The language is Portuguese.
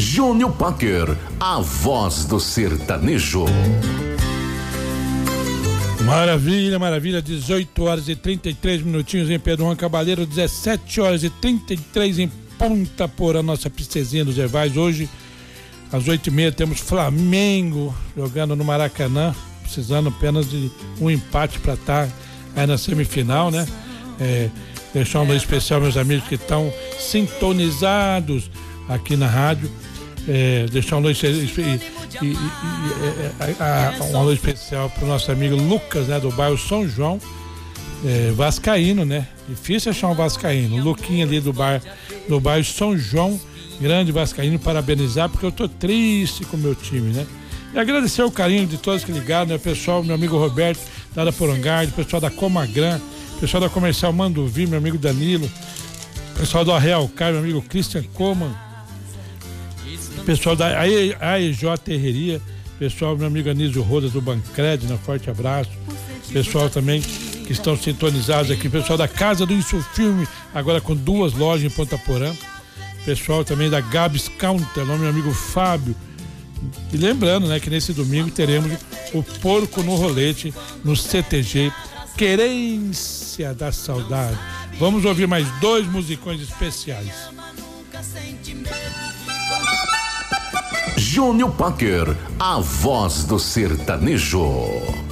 Júnior Packer, a voz do sertanejo. Maravilha, maravilha, 18 horas e 33 minutinhos em Pedro Juan Cabaleiro, 17 horas e 33 em Ponta Porã, nossa princesinha dos Ervais. Hoje, às 8h30, temos Flamengo jogando no Maracanã, precisando apenas de um empate para estar aí na semifinal, né? Deixar um alô especial, meus amigos que estão sintonizados aqui na rádio. Deixar um alô especial para o nosso amigo Lucas, né, do bairro São João, vascaíno, né? Difícil achar um vascaíno. Luquinha ali do bairro São João, grande vascaíno, parabenizar, porque eu tô triste com o meu time, né? E agradecer o carinho de todos que ligaram, né? Pessoal, meu amigo Roberto, lá da Porangard, pessoal da Comagran, pessoal da Comercial Manduvi, meu amigo Danilo, pessoal do Arreal Car, meu amigo Christian Coman, pessoal da AEJ Terreria, pessoal, meu amigo Anísio Rodas do Bancred, né? Forte abraço. Pessoal também que estão sintonizados aqui, pessoal da Casa do Insufilme, agora com 2 lojas em Ponta Porã. Pessoal também da Gabs Counter, meu amigo Fábio. E lembrando, né, que nesse domingo teremos o Porco no Rolete no CTG Querência da Saudade. Vamos ouvir mais 2 musicões especiais. Júnior Packer, a voz do sertanejo.